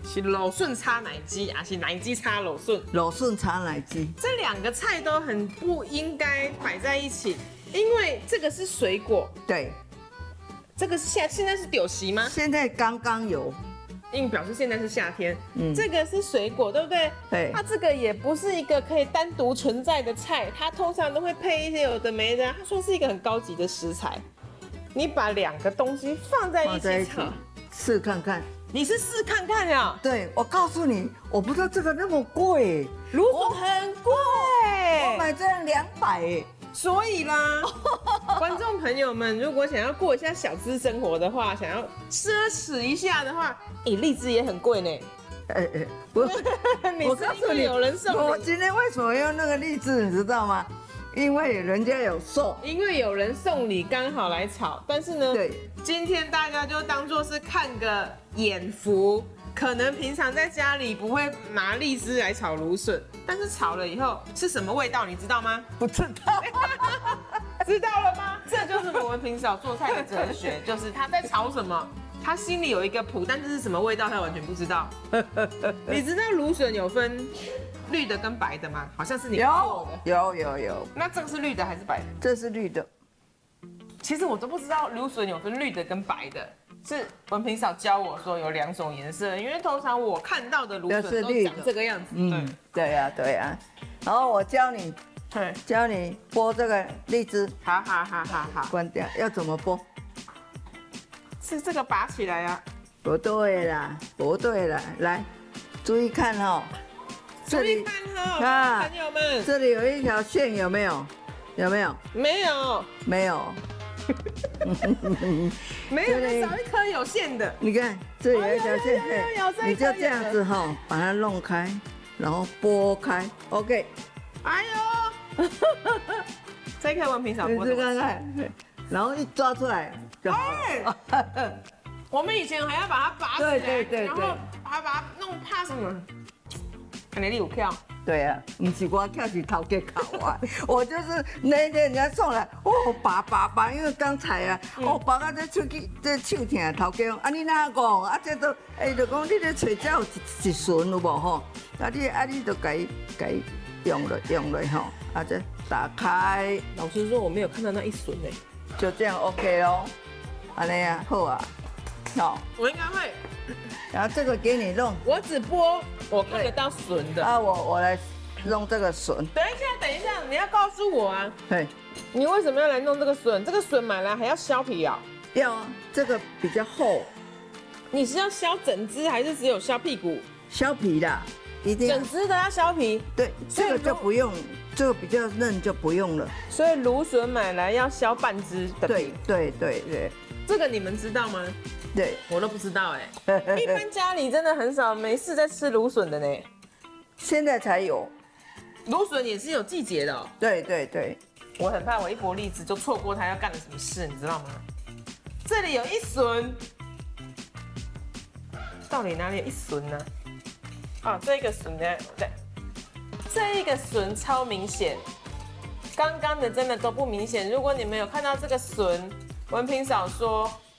是柔顺擦奶鸡，还是奶鸡擦柔顺？ 柔顺茶奶鸡。 这两个菜都很不应该摆在一起，因为这个是水果， 对， 这个是现在是丢席吗？ 现在刚刚有。 因为表示现在是夏天，这个是水果，对不对？ 对。 它这个也不是一个可以单独存在的菜，它通常都会配一些有的没的，它算是一个很高级的食材。你把两个东西放在一起炒， 试看看。 你是试看看呀？ 对，我告诉你，我不知道这个那么贵， 芦笋很贵， 我买这样200哎。 所以啦，观众朋友们，如果想要过一下小资生活的话，想要奢侈一下的话，荔枝也很贵呢。 我我告诉你，有人送我今天为什么用那个荔枝，你知道吗？因为人家有送， 因为有人送礼，刚好来炒。但是呢， 对， 今天大家就当做是看个眼福。可能平常在家里不会拿荔枝来炒芦笋，但是炒了以后是什么味道，你知道吗？ 不知道， 知道了吗？这就是我们平嫂做菜的哲学，就是他在炒什么，他心里有一个谱，但这是什么味道，他完全不知道。你知道芦笋有分绿的跟白的吗？好像是你做的。 有。 那这个是绿的还是白的？ 这是绿的。 其实我都不知道芦笋有分绿的跟白的。是文平嫂教我说有2种颜色，因为通常我看到的芦笋都长这个样子。 对呀。然后我教你剥这个荔枝。 好。 关掉，要怎么剥？ 是这个拔起来啊？ 不对啦，来，注意看哦。 注意看哦，朋友们， 这里有一条线，有没有？ 没有。 没有， 再少一颗有线的。 你看这里有一条线， 有你就这样子哈，把它弄开，然后拨开 ，OK。 哎呦，这颗文平嫂剥的， 你看看，然后一抓出来就好了。 我们以前还要把它拔起来， 对， 然后还把它弄怕什么？看来你有跳。 对啊，不是我跳，是头家考啊。我就是那天人家送来，拔，因为刚才啊，拔到这手痛，头家讲，你哪讲？这都，就讲你咧找这有一笋有无吼？你就给用了吼，这打开。 老实说，我没有看到那一笋诶。 就这样 OK 咯，安尼啊，好啊，好。 我应该会。 然后这个给你弄， 我只剥我看得到笋的。 啊，我来弄这个笋。 等一下，你要告诉我啊， 对， 你为什么要来弄这个笋？这个笋买来还要削皮啊？ 要啊，这个比较厚。 你是要削整只还是只有削屁股？ 削皮啦，一定整只的要削皮。 对，这个就不用，这个比较嫩就不用了。 所以芦笋买来要削半只的皮。 对， 这个你们知道吗？ 对， 我都不知道哎。一般家里真的很少没事在吃芦笋的呢。 现在才有。 芦笋也是有季节的。 对。 我很怕我一剥荔枝就错过他要干了什么事，你知道吗？这里有一笋，到底哪里有一笋呢？这个笋呢？对，这一个笋超明显，刚刚的真的都不明显。如果你们有看到这个笋，文平嫂说